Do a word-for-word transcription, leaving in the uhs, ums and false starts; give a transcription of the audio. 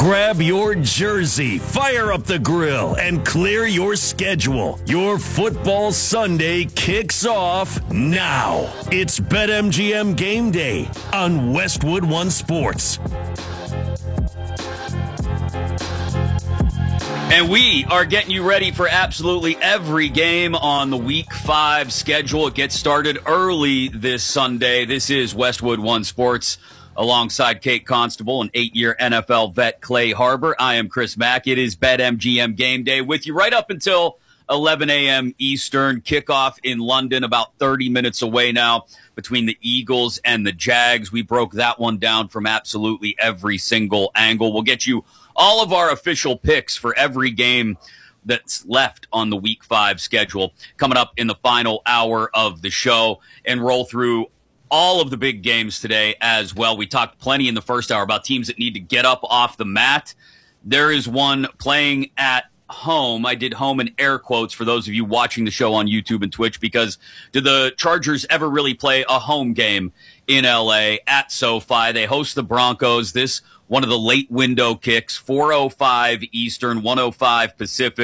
Grab your jersey, fire up the grill, and clear your schedule. Your football Sunday kicks off now. It's BetMGM Game Day on Westwood One Sports. And we are getting you ready for absolutely every game on the Week five schedule. It gets started early this Sunday. This is Westwood One Sports alongside Kate Constable and eight-year N F L vet Clay Harbor. I am Chris Mack. It is BetMGM Game Day with you right up until eleven a.m. Eastern. Kickoff in London, about thirty minutes away now between the Eagles and the Jags. We broke that one down from absolutely every single angle. We'll get you all of our official picks for every game that's left on the Week five schedule coming up in the final hour of the show, and roll through all of the big games today as well. We talked plenty in the first hour about teams that need to get up off the mat. There is one playing at home. I did home in air quotes for those of you watching the show on YouTube and Twitch, because do the Chargers ever really play a home game in L A at SoFi? They host the Broncos. This one of the late window kicks, four oh five Eastern, one oh five Pacific.